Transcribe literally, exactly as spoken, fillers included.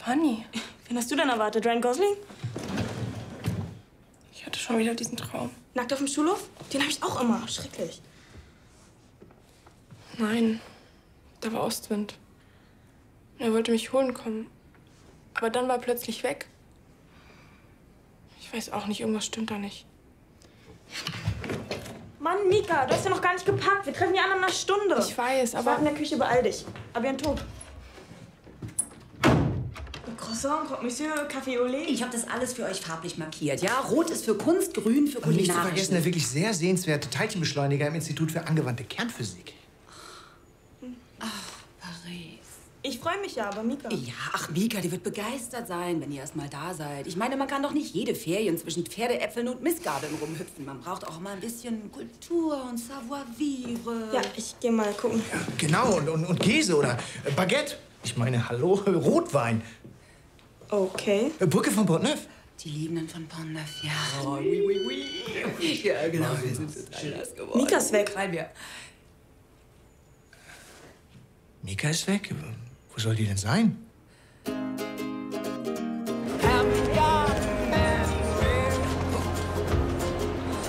Fanny. Wen hast du denn erwartet? Ryan Gosling? Ich hatte schon wieder diesen Traum. Nackt auf dem Schulhof? Den habe ich auch immer. Schrecklich. Nein, da war Ostwind. Er wollte mich holen kommen. Aber dann war er plötzlich weg. Ich weiß auch nicht, irgendwas stimmt da nicht. Mann, Mika, du hast ja noch gar nicht gepackt. Wir treffen die an einer Stunde. Ich weiß, aber... Warte in der Küche, beeil dich. A bientôt. Croissant, Croque Monsieur, Café au lait. Ich habe das alles für euch farblich markiert, ja? Rot ist für Kunst, grün für Und nicht zu kulinarisch. vergessen, der wirklich sehr sehenswerte Teilchenbeschleuniger im Institut für angewandte Kernphysik. Ach, Paris. Ich freue mich ja, aber Mika... Ja, ach, Mika, die wird begeistert sein, wenn ihr erst mal da seid. Ich meine, man kann doch nicht jede Ferien zwischen Pferdeäpfeln und Mistgabeln rumhüpfen. Man braucht auch mal ein bisschen Kultur und Savoir-vivre. Ja, ich gehe mal gucken. Ja, genau, und, und, und Käse oder äh, Baguette. Ich meine, hallo, Rotwein. Okay. Äh, Brücke von Pont-Neuf. Die Liebenden von Pont-Neuf, ja. Oh, oui, oui, oui. Ja, genau, wir sind total nass geworden. Mika ist weg. Rein wir. Mika ist weg. Wo soll die denn sein?